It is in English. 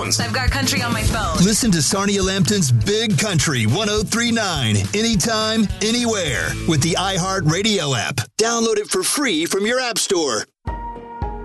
headphones. I've got country on my phone. Listen to Sarnia Lambton's Big Country 1039 anytime, anywhere with the iHeartRadio app. Download it for free from your app store.